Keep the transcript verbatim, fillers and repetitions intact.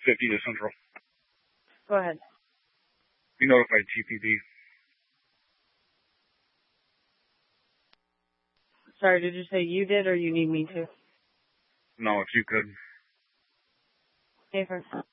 fifty to Central. Go ahead. Be notified T P D. Sorry, did you say you did or you need me to? No, if you could. Hey, first.